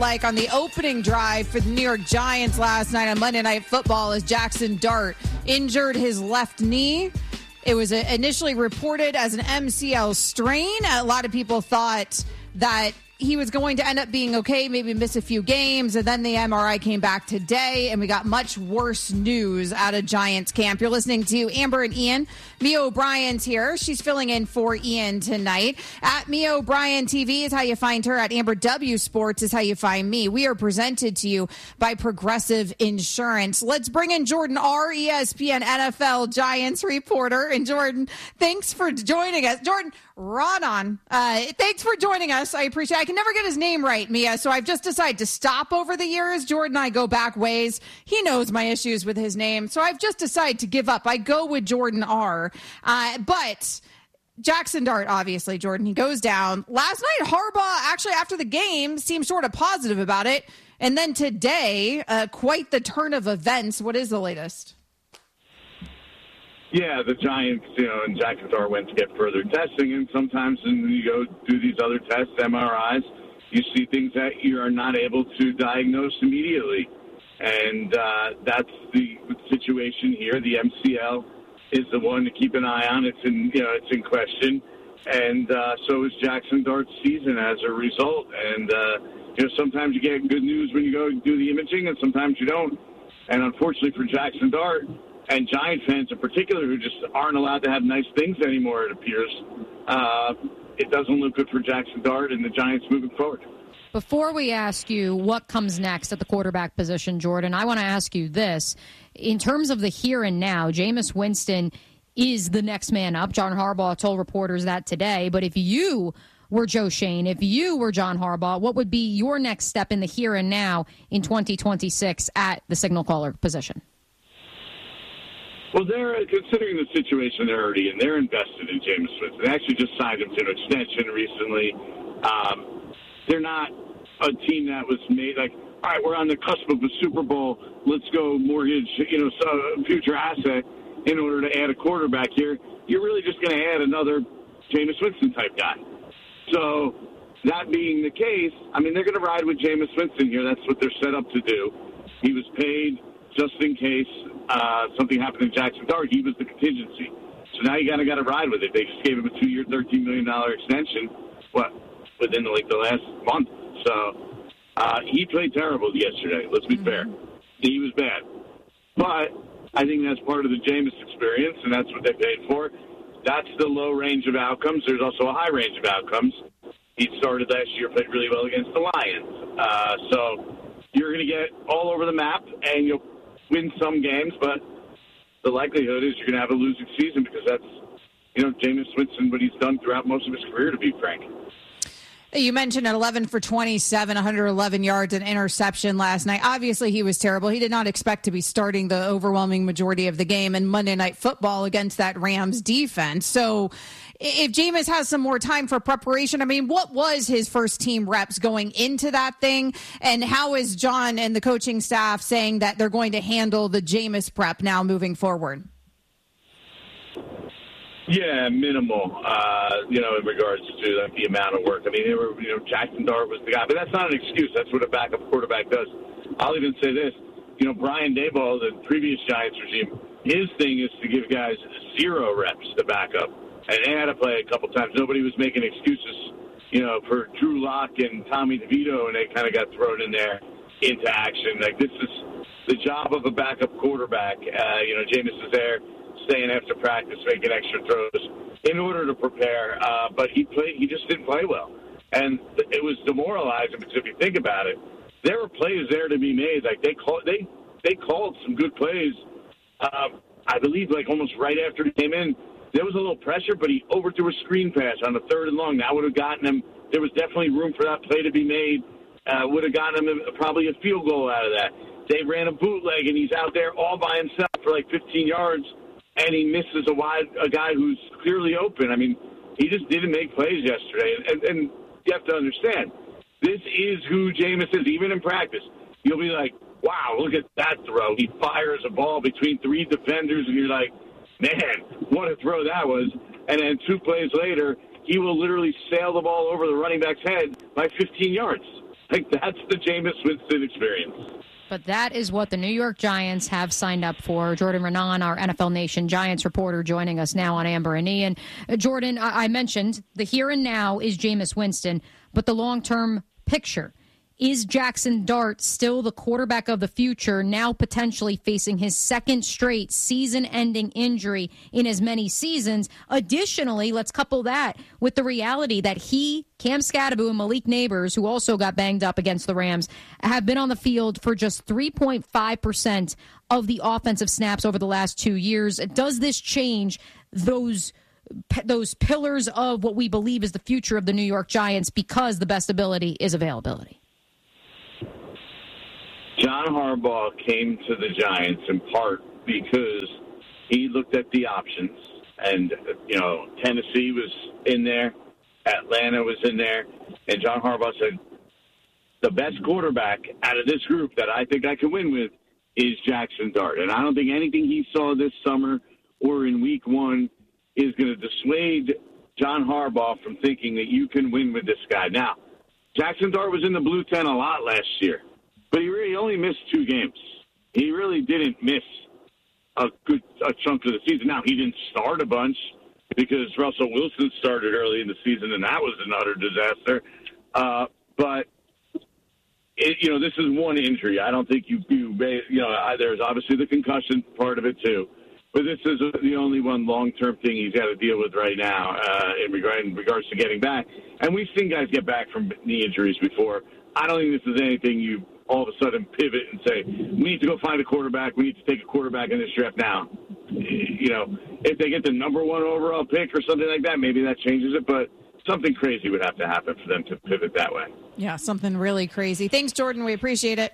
Like on the opening drive for the New York Giants last night on Monday Night Football as Jackson Dart injured his left knee. It was initially reported as an MCL strain. A lot of people thought that he was going to end up being okay, maybe miss a few games, and then the MRI came back today, and we got much worse news out of Giants camp. You're listening to Amber and Ian. Mia O'Brien's here. She's filling in for Ian tonight. At Mia O'Brien TV is how you find her. At Amber W Sports is how you find me. We are presented to you by Progressive Insurance. Let's bring in Jordan R., ESPN NFL Giants reporter. And Jordan, thanks for joining us. Jordan, Rodon, thanks for joining us. I appreciate it. I can never get his name right, Mia, so I've just decided to stop over the years. Jordan and I go back ways. He knows my issues with his name, so I've just decided to give up. I go with Jordan R. But Jackson Dart, obviously, Jordan, he goes down. Last night, Harbaugh, actually, after the game, seemed sort of positive about it. And then today, quite the turn of events. What is the latest? Yeah, the Giants, and Jackson Dart went to get further testing, and sometimes when you go do these other tests, MRIs, you see things that you are not able to diagnose immediately. And that's the situation here. The MCL is the one to keep an eye on. It's in question. And so is Jackson Dart's season as a result. And, sometimes you get good news when you go do the imaging, and sometimes you don't. And unfortunately for Jackson Dart, and Giant fans in particular who just aren't allowed to have nice things anymore, it appears, it doesn't look good for Jackson Dart and the Giants moving forward. Before we ask you what comes next at the quarterback position, Jordan, I want to ask you this. In terms of the here and now, Jameis Winston is the next man up. John Harbaugh told reporters that today. But if you were Joe Schoen, if you were John Harbaugh, what would be your next step in the here and now in 2026 at the signal caller position? Well, they're considering the situation they're already in. They're invested in Jameis Winston. They actually just signed him to an extension recently. They're not a team that was made like, all right, we're on the cusp of a Super Bowl. Let's go mortgage, future asset in order to add a quarterback here. You're really just going to add another Jameis Winston type guy. So that being the case, they're going to ride with Jameis Winston here. That's what they're set up to do. He was paid just in case something happened to Jackson Dart. He was the contingency. So now you got to ride with it. They just gave him a 2-year, $13 million extension, within the last month. So he played terrible yesterday. Let's be fair. He was bad. But I think that's part of the Jameis experience, and that's what they paid for. That's the low range of outcomes. There's also a high range of outcomes. He started last year, played really well against the Lions. So you're going to get all over the map, and you'll win some games, but the likelihood is you're going to have a losing season because that's, Jameis Winston, what he's done throughout most of his career, to be frank. You mentioned at 11 for 27, 111 yards, an interception last night. Obviously, he was terrible. He did not expect to be starting the overwhelming majority of the game in Monday Night Football against that Rams defense. So if Jameis has some more time for preparation, what was his first team reps going into that thing? And how is John and the coaching staff saying that they're going to handle the Jameis prep now moving forward? Yeah, minimal, in regards to the amount of work. They were, Jackson Dart was the guy, but that's not an excuse. That's what a backup quarterback does. I'll even say this, Brian Daboll, the previous Giants regime, his thing is to give guys 0 reps to back up. And they had to play a couple times. Nobody was making excuses, for Drew Lock and Tommy DeVito, and they kind of got thrown in there into action. This is the job of a backup quarterback. Jameis is there, staying after practice, making extra throws in order to prepare. But he just didn't play well. And it was demoralizing because if you think about it, there were plays there to be made. They called some good plays. I believe almost right after he came in, there was a little pressure, but he overthrew a screen pass on the 3rd and long. That would have gotten him. There was definitely room for that play to be made. Would have gotten him probably a field goal out of that. They ran a bootleg, and he's out there all by himself for 15 yards, and he misses a guy who's clearly open. He just didn't make plays yesterday. And you have to understand, this is who Jameis is, even in practice. You'll be like, wow, look at that throw. He fires a ball between 3 defenders, and you're like, man, what a throw that was. And then 2 plays later, he will literally sail the ball over the running back's head by 15 yards. Like, that's the Jameis Winston experience. But that is what the New York Giants have signed up for. Jordan Raanan, our NFL Nation Giants reporter, joining us now on Amber and Ian. Jordan, I mentioned the here and now is Jameis Winston, but the long-term picture. Is Jackson Dart still the quarterback of the future, now potentially facing his second straight season-ending injury in as many seasons? Additionally, let's couple that with the reality that he, Cam Skattebo, and Malik Neighbors, who also got banged up against the Rams, have been on the field for just 3.5% of the offensive snaps over the last 2 years. Does this change those pillars of what we believe is the future of the New York Giants because the best ability is availability? John Harbaugh came to the Giants in part because he looked at the options. And, Tennessee was in there. Atlanta was in there. And John Harbaugh said, the best quarterback out of this group that I think I can win with is Jackson Dart. And I don't think anything he saw this summer or in week one is going to dissuade John Harbaugh from thinking that you can win with this guy. Now, Jackson Dart was in the blue tent a lot last year. But he really only missed 2 games. He really didn't miss a chunk of the season. Now, he didn't start a bunch because Russell Wilson started early in the season, and that was an utter disaster. But this is one injury. I don't think there's obviously the concussion part of it too. But this is the only one long-term thing he's got to deal with right now in regards to getting back. And we've seen guys get back from knee injuries before. I don't think this is anything you all of a sudden pivot and say, we need to go find a quarterback. We need to take a quarterback in this draft now. If they get the number 1 overall pick or something like that, maybe that changes it. But something crazy would have to happen for them to pivot that way. Yeah, something really crazy. Thanks, Jordan. We appreciate it.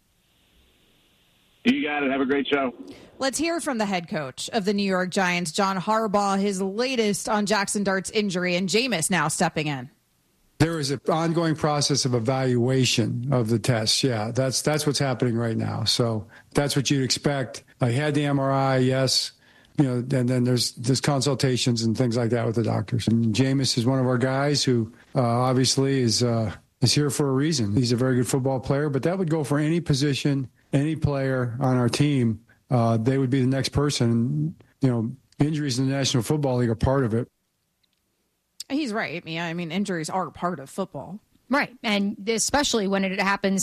You got it. Have a great show. Let's hear from the head coach of the New York Giants, John Harbaugh, his latest on Jackson Dart's injury, and Jameis now stepping in. There is an ongoing process of evaluation of the tests. Yeah, that's what's happening right now. So that's what you'd expect. I had the MRI, yes. And then there's consultations and things like that with the doctors. And Jameis is one of our guys who obviously is here for a reason. He's a very good football player, but that would go for any position, any player on our team. They would be the next person. Injuries in the National Football League are part of it. He's right, Mia. I mean, injuries are part of football. Right, and especially when it happens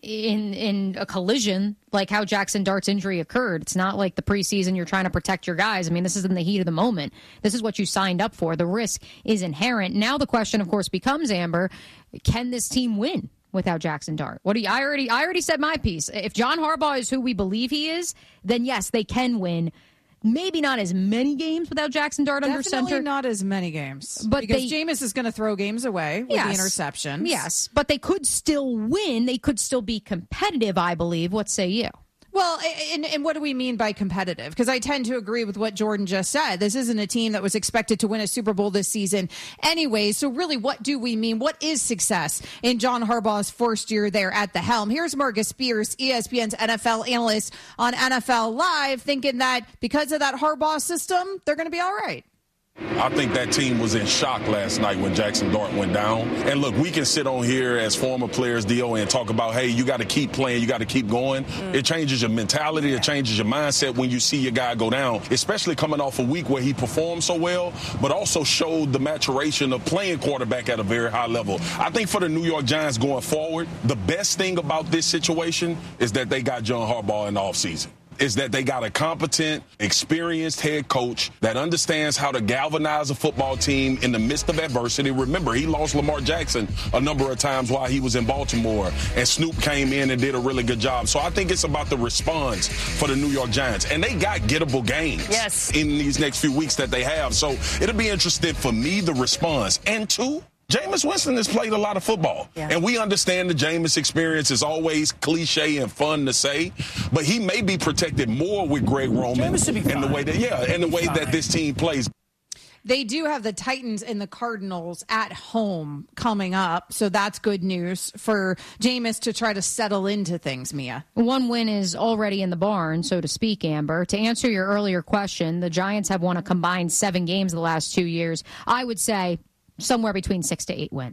in a collision like how Jackson Dart's injury occurred. It's not like the preseason you're trying to protect your guys. I mean, this is in the heat of the moment. This is what you signed up for. The risk is inherent. Now the question, of course, becomes, Amber, can this team win without Jackson Dart? I already said my piece. If John Harbaugh is who we believe he is, then yes, they can win. Maybe not as many games without Jackson Dart under center. Definitely not as many games. But because Jameis is going to throw games away with the interceptions. Yes, but they could still win. They could still be competitive, I believe. What say you? Well, and what do we mean by competitive? Because I tend to agree with what Jordan just said. This isn't a team that was expected to win a Super Bowl this season anyway. So really, what do we mean? What is success in John Harbaugh's first year there at the helm? Here's Marcus Spears, ESPN's NFL analyst on NFL Live, thinking that because of that Harbaugh system, they're going to be all right. I think that team was in shock last night when Jackson Dart went down. And look, we can sit on here as former players, DO, and talk about, hey, you got to keep playing, you got to keep going. It changes your mentality, it changes your mindset when you see your guy go down, especially coming off a week where he performed so well, but also showed the maturation of playing quarterback at a very high level. I think for the New York Giants going forward, the best thing about this situation is that they got John Harbaugh in the offseason. Is that they got a competent, experienced head coach that understands how to galvanize a football team in the midst of adversity. Remember, he lost Lamar Jackson a number of times while he was in Baltimore, and Snoop came in and did a really good job. So I think it's about the response for the New York Giants. And they got gettable games in these next few weeks that they have. So it'll be interesting for me, the response. And two, Jameis Winston has played a lot of football. Yeah. And we understand the Jameis experience is always cliche and fun to say, but he may be protected more with Greg Roman and the way that this team plays. They do have the Titans and the Cardinals at home coming up, so that's good news for Jameis to try to settle into things, Mia. One win is already in the barn, so to speak, Amber. To answer your earlier question, the Giants have won a combined 7 games the last 2 years. I would say somewhere between 6 to 8 wins.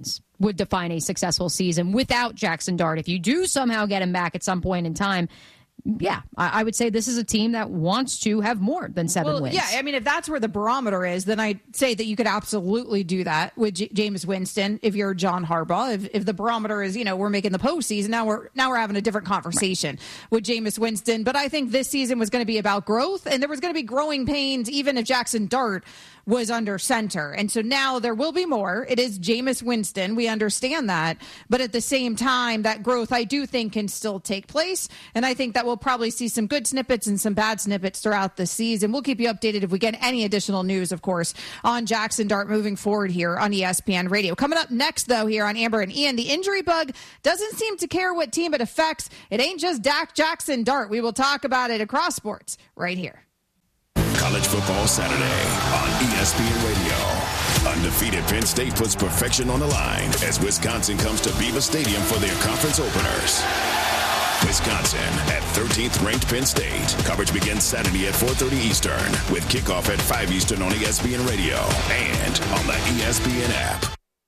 would define a successful season without Jackson Dart. If you do somehow get him back at some point in time, yeah, I would say this is a team that wants to have more than 7 wins. Yeah, I mean, if that's where the barometer is, then I'd say that you could absolutely do that with Jameis Winston if you're John Harbaugh. If the barometer is, we're making the postseason, now we're having a different conversation with Jameis Winston. But I think this season was going to be about growth, and there was going to be growing pains even if Jackson Dart was under center. And so now there will be more. It is Jameis Winston. We understand that. But at the same time, that growth I do think can still take place. And I think that we'll probably see some good snippets and some bad snippets throughout the season. We'll keep you updated if we get any additional news, of course, on Jackson Dart moving forward here on ESPN Radio. Coming up next, though, here on Amber and Ian, the injury bug doesn't seem to care what team it affects. It ain't just Jackson Dart. We will talk about it across sports right here. College Football Saturday on ESPN Radio. Undefeated Penn State puts perfection on the line as Wisconsin comes to Beaver Stadium for their conference openers. Wisconsin at 13th ranked Penn State. Coverage begins Saturday at 4:30 Eastern with kickoff at 5 Eastern on ESPN Radio and on the ESPN app.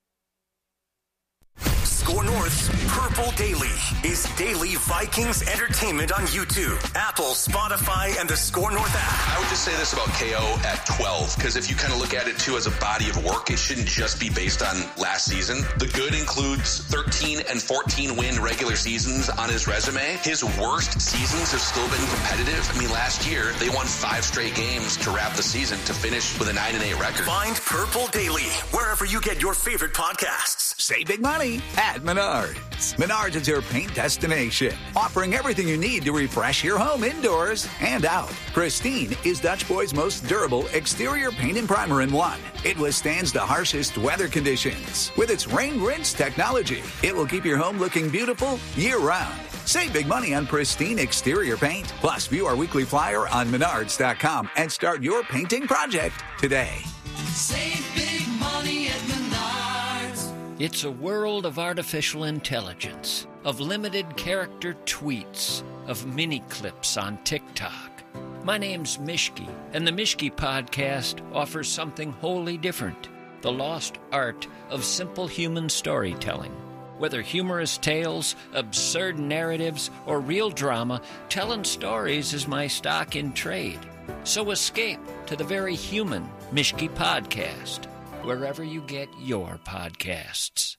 Score North's Purple Daily is daily Vikings entertainment on YouTube, Apple, Spotify, and the Score North app. I would just say this about KO at 12, because if you kind of look at it, too, as a body of work, it shouldn't just be based on last season. The good includes 13 and 14 win regular seasons on his resume. His worst seasons have still been competitive. I mean, last year, they won 5 straight games to wrap the season to finish with a 9-8 record. Find Purple Daily wherever you get your favorite podcasts. Save big money at Menards. Menards is your paint destination, offering everything you need to refresh your home indoors and out. Pristine is Dutch Boy's most durable exterior paint and primer in one. It withstands the harshest weather conditions. With its rain rinse technology, it will keep your home looking beautiful year-round. Save big money on Pristine exterior paint. Plus, view our weekly flyer on Menards.com and start your painting project today. Save big money at Menards. It's a world of artificial intelligence, of limited character tweets, of mini clips on TikTok. My name's Mishki, and the Mishki Podcast offers something wholly different, the lost art of simple human storytelling. Whether humorous tales, absurd narratives, or real drama, telling stories is my stock in trade. So escape to the very human Mishki Podcast, wherever you get your podcasts.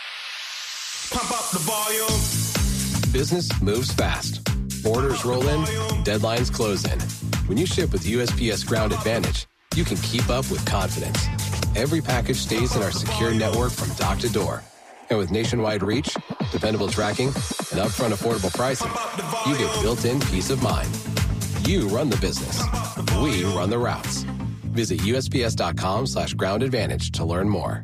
Pump up the volume. Business moves fast. Orders roll in, deadlines close in. When you ship with USPS Ground Advantage, you can keep up with confidence. Every package stays in our secure network from dock to door. And with nationwide reach, dependable tracking, and upfront affordable pricing, you get built-in peace of mind. You run the business. We run the routes. Visit USPS.com/Ground Advantage to learn more.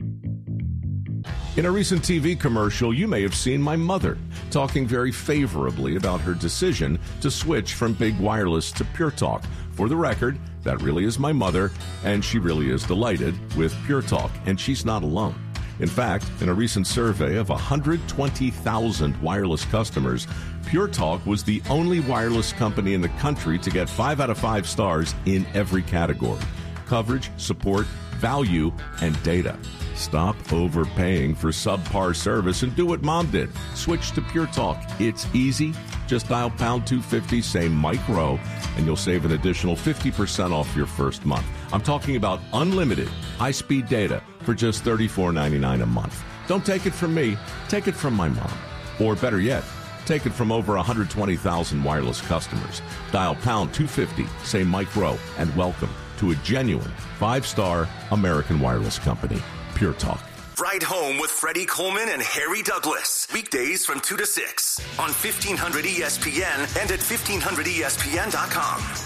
In a recent TV commercial, you may have seen my mother talking very favorably about her decision to switch from Big Wireless to Pure Talk. For the record, that really is my mother, and she really is delighted with Pure Talk, and she's not alone. In fact, in a recent survey of 120,000 wireless customers, Pure Talk was the only wireless company in the country to get 5 out of 5 stars in every category: coverage, support, value, and data. Stop overpaying for subpar service and do what Mom did. Switch to Pure Talk. It's easy. Just dial pound 250, say Mike Rowe, and you'll save an additional 50% off your first month. I'm talking about unlimited high-speed data for just $34.99 a month. Don't take it from me. Take it from my mom. Or better yet, take it from over 120,000 wireless customers. Dial pound 250, say Mike Rowe, and welcome to a genuine 5-star American wireless company, Pure Talk. Ride Home with Freddie Coleman and Harry Douglas. Weekdays from 2 to 6 on 1500 ESPN and at 1500ESPN.com.